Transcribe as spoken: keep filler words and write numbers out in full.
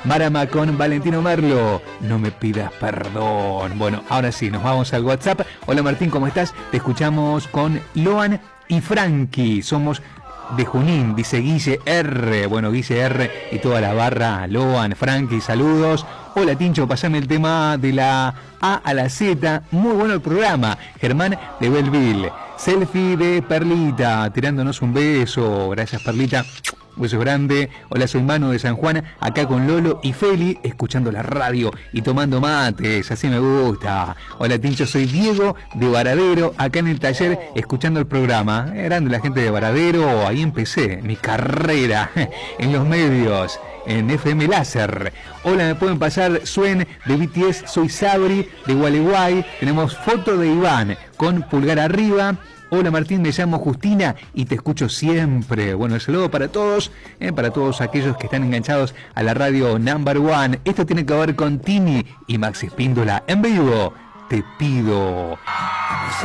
Marama con Valentino Merlo, no me pidas perdón. Bueno, ahora sí, nos vamos al WhatsApp. Hola Martín, ¿cómo estás? Te escuchamos con Loan y Frankie. Somos de Junín, dice Guille R. Bueno, Guille R y toda la barra. Loan, Frankie, saludos. Hola Tincho, pasame el tema de la A a la Z. Muy bueno el programa. Germán de Belleville. Selfie de Perlita, tirándonos un beso. Gracias Perlita. Un beso grande. Hola, soy Manu de San Juan, acá con Lolo y Feli, escuchando la radio y tomando mates, así me gusta. Hola Tincho, soy Diego de Varadero, acá en el taller, escuchando el programa. Grande la gente de Varadero, ahí empecé mi carrera en los medios, en F M Láser. Hola, me pueden pasar Suen de B T S, soy Sabri de Gualeguay. Tenemos foto de Iván con pulgar arriba. Hola Martín, me llamo Justina y te escucho siempre. Bueno, el saludo para todos, eh, para todos aquellos que están enganchados a la radio Number One. Esto tiene que ver con Tini y Maxi Espíndola en vivo. Te pido.